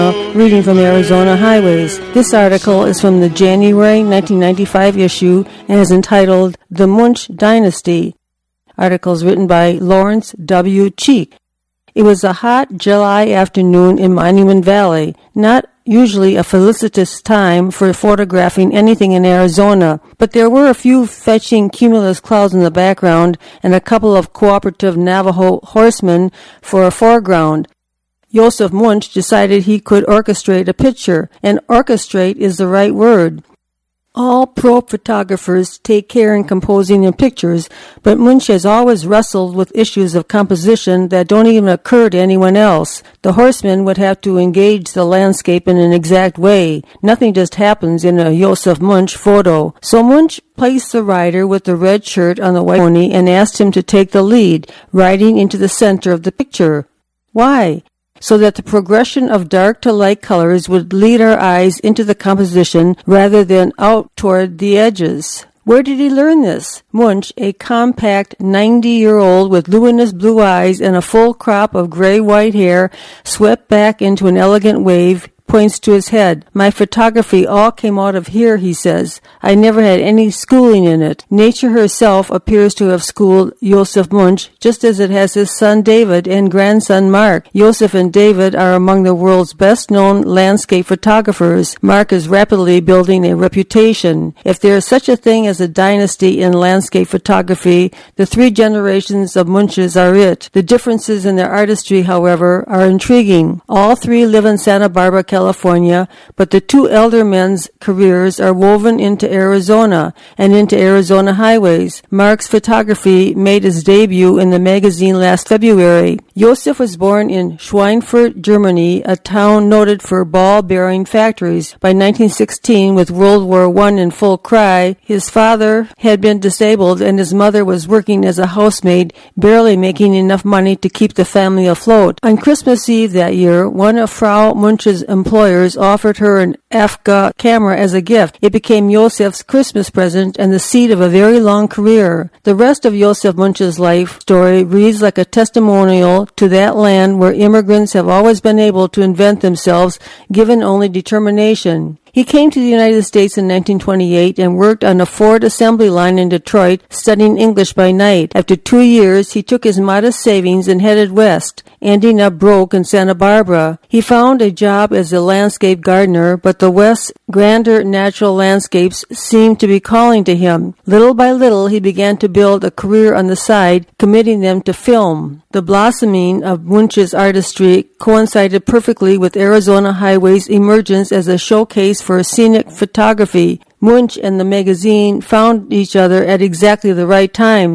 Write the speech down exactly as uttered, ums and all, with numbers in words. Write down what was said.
Reading from Arizona Highways. This article is from the January nineteen ninety-five issue and is entitled The Munch Dynasty. Articles written by Lawrence W. Cheek. It was a hot July afternoon in Monument Valley, not usually a felicitous time for photographing anything in Arizona, but there were a few fetching cumulus clouds in the background and a couple of cooperative Navajo horsemen for a foreground. Joseph Munch decided he could orchestrate a picture, and orchestrate is the right word. All pro photographers take care in composing their pictures, but Munch has always wrestled with issues of composition that don't even occur to anyone else. The horsemen would have to engage the landscape in an exact way. Nothing just happens in a Joseph Munch photo. So Munch placed the rider with the red shirt on the white pony and asked him to take the lead, riding into the center of the picture. Why? So that the progression of dark to light colors would lead our eyes into the composition rather than out toward the edges. Where did he learn this? Munch, a compact ninety-year-old with luminous blue eyes and a full crop of gray-white hair swept back into an elegant wave, points to his head. My photography all came out of here, he says. I never had any schooling in it. Nature herself appears to have schooled Joseph Munch, just as it has his son David and grandson Mark. Joseph and David are among the world's best-known landscape photographers. Mark is rapidly building a reputation. If there is such a thing as a dynasty in landscape photography, the three generations of Munches are it. The differences in their artistry, however, are intriguing. All three live in Santa Barbara, California. California, but the two elder men's careers are woven into Arizona and into Arizona highways. Mark's photography made his debut in the magazine last February. Joseph was born in Schweinfurt, Germany, a town noted for ball-bearing factories. By nineteen sixteen, with World War One in full cry, his father had been disabled and his mother was working as a housemaid, barely making enough money to keep the family afloat. On Christmas Eve that year, one of Frau Munch's employers offered her an F G A camera as a gift. It became Joseph's Christmas present and the seed of a very long career. The rest of Joseph Munch's life story reads like a testimonial to that land where immigrants have always been able to invent themselves, given only determination. He came to the United States in nineteen twenty-eight and worked on a Ford assembly line in Detroit, studying English by night. After two years, he took his modest savings and headed west, ending up broke in Santa Barbara. He found a job as a landscape gardener, but the West's grander natural landscapes seemed to be calling to him. Little by little, he began to build a career on the side, committing them to film. The blossoming of Munch's artistry coincided perfectly with Arizona Highway's emergence as a showcase for scenic photography. Munch and the magazine found each other at exactly the right time.